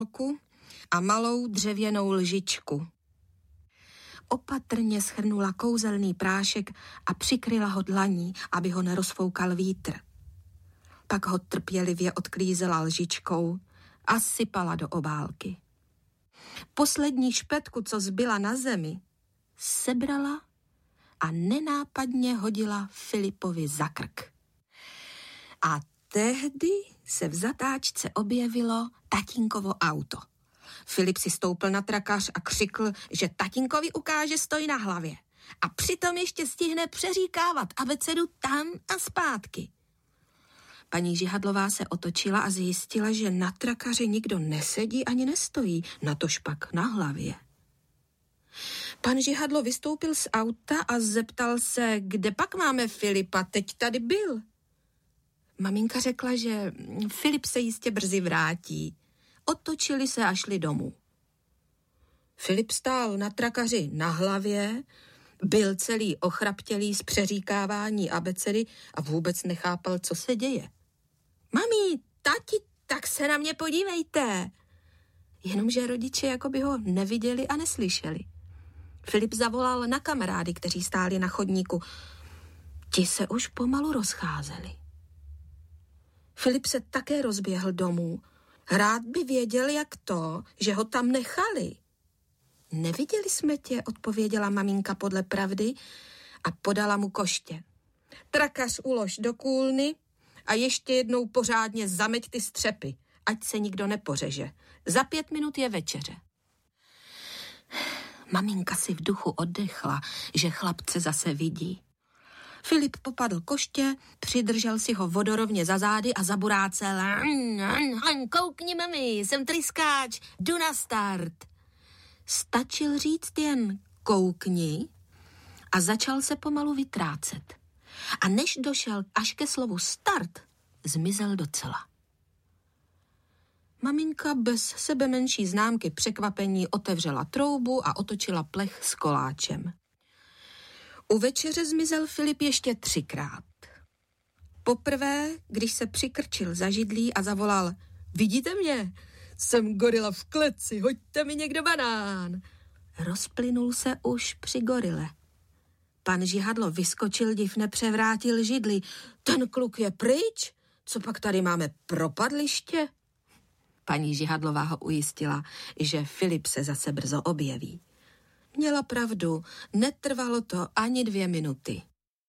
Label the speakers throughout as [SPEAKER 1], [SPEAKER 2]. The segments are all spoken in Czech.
[SPEAKER 1] obálku a malou dřevěnou lžičku. Opatrně shrnula kouzelný prášek a přikryla ho dlaní, aby ho nerozfoukal vítr. Pak ho trpělivě odklízela lžičkou a sypala do obálky. Poslední špetku, co zbyla na zemi, sebrala a nenápadně hodila Filipovi za krk. A tehdy se v zatáčce objevilo tatínkovo auto. Filip si stoupl na trakař a křikl, že tatínkovi ukáže stoj na hlavě. A přitom ještě stihne přeříkávat abecedu tam a zpátky. Paní Žihadlová se otočila a zjistila, že na trakaři nikdo nesedí ani nestojí, natož pak na hlavě. Pan Žihadlo vystoupil z auta a zeptal se, kde pak máme Filipa, teď tady byl. Maminka řekla, že Filip se jistě brzy vrátí. Otočili se a šli domů. Filip stál na trakaři na hlavě, byl celý ochraptělý z přeříkávání abecedy a vůbec nechápal, co se děje. Mami, tati, tak se na mě podívejte. Jenomže rodiče jako by ho neviděli a neslyšeli. Filip zavolal na kamarády, kteří stáli na chodníku. Ti se už pomalu rozcházeli. Filip se také rozběhl domů. Rád by věděl, jak to, že ho tam nechali. Neviděli jsme tě, odpověděla maminka podle pravdy a podala mu koště. Trakař ulož do kůlny a ještě jednou pořádně zameť ty střepy, ať se nikdo nepořeže. Za 5 minut je večeře. Maminka si v duchu oddechla, že chlapce zase vidí. Filip popadl koště, přidržel si ho vodorovně za zády a zaburácel. Koukni, mami, jsem tryskáč, jdu na start. Stačil říct jen koukni a začal se pomalu vytrácet. A než došel až ke slovu start, zmizel docela. Maminka bez sebe menší známky překvapení otevřela troubu a otočila plech s koláčem. U večeře zmizel Filip ještě 3krát. Poprvé, když se přikrčil za židlí a zavolal: Vidíte mě? Jsem gorila v kleci, hoďte mi někdo banán. Rozplynul se už při gorile. Pan Žihadlo vyskočil, div nepřevrátil židli. Ten kluk je pryč? Co pak tady máme, propadliště? Paní Žihadlová ho ujistila, že Filip se zase brzo objeví. Měla pravdu, netrvalo to ani 2 minuty.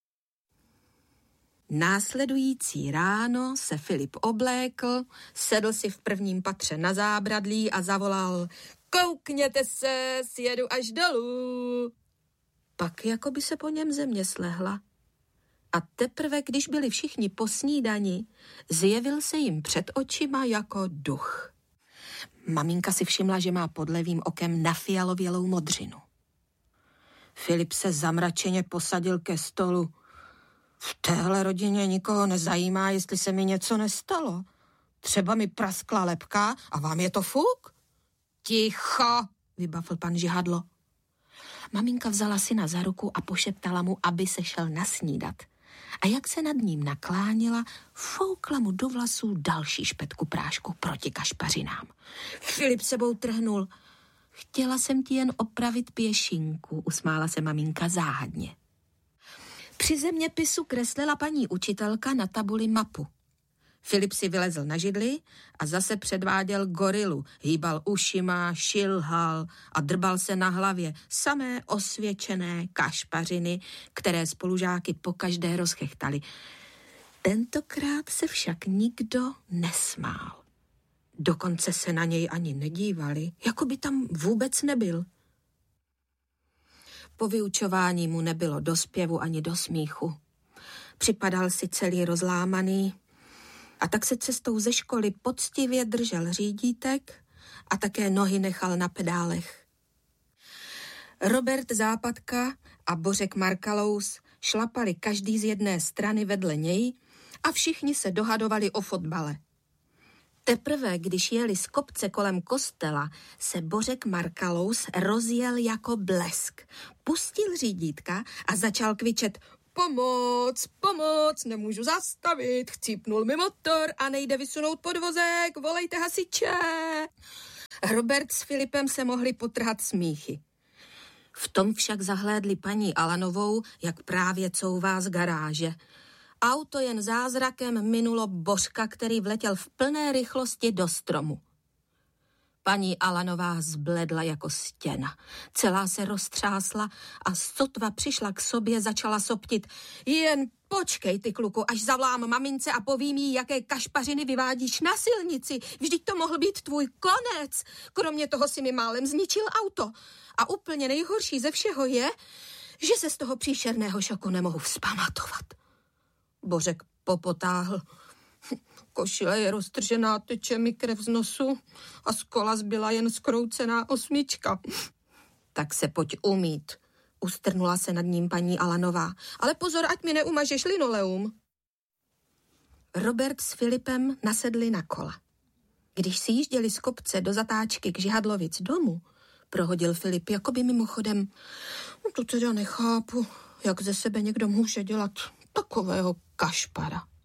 [SPEAKER 1] Následující ráno se Filip oblékl, sedl si v prvním patře na zábradlí a zavolal: Koukněte se, sjedu až dolů. Pak jako by se po něm země slehla. A teprve, když byli všichni po snídani, zjevil se jim před očima jako duch. Maminka si všimla, že má pod levým okem nafialovělou modřinu. Filip se zamračeně posadil ke stolu. V téhle rodině nikoho nezajímá, jestli se mi něco nestalo. Třeba mi praskla lebka a vám je to fuk? Ticho, vybavil pan Žihadlo. Maminka vzala syna za ruku a pošeptala mu, aby se šel nasnídat. A jak se nad ním naklánila, foukla mu do vlasů další špetku prášku proti kašpařinám. Filip sebou trhnul. Chtěla jsem ti jen opravit pěšinku, usmála se maminka záhadně. Při zeměpisu kreslila paní učitelka na tabuli mapu. Filip si vylezl na židli a zase předváděl gorilu. Hýbal ušima, šilhal a drbal se na hlavě. Samé osvědčené kašpařiny, které spolužáky pokaždé rozchechtali. Tentokrát se však nikdo nesmál. Dokonce se na něj ani nedívali, jako by tam vůbec nebyl. Po vyučování mu nebylo do zpěvu ani do smíchu. Připadal si celý rozlámaný a tak se cestou ze školy poctivě držel řídítek a také nohy nechal na pedálech. Robert Západka a Bořek Markalous šlapali každý z jedné strany vedle něj a všichni se dohadovali o fotbale. Teprve, když jeli z kopce kolem kostela, se Bořek Markalous rozjel jako blesk. Pustil řídítka a začal kvičet: Pomoc, pomoc, nemůžu zastavit, chcípnul mi motor a nejde vysunout podvozek, volejte hasiče. Robert s Filipem se mohli potrhat smíchy. V tom však zahlédli paní Alanovou, jak právě couvá z garáže. Auto jen zázrakem minulo Božka, který vletěl v plné rychlosti do stromu. Paní Alanová zbledla jako stěna. Celá se roztřásla a sotva přišla k sobě, začala soptit. Jen počkej, ty kluku, až zavolám mamince a povím jí, jaké kašpařiny vyvádíš na silnici. Vždyť to mohl být tvůj konec. Kromě toho si mi málem zničil auto. A úplně nejhorší ze všeho je, že se z toho příšerného šoku nemohu vzpamatovat. Bořek popotáhl. Košile je roztržená, teče mi krev z nosu a z kola zbyla jen skroucená 8. Tak se pojď umýt. Ustrnula se nad ním paní Alanová. Ale pozor, ať mi neumažeš linoleum. Robert s Filipem nasedli na kola. Když si jížděli z kopce do zatáčky k Žihadlovic domu, prohodil Filip jakoby mimochodem. To teda nechápu, jak ze sebe někdo může dělat takového kašpara.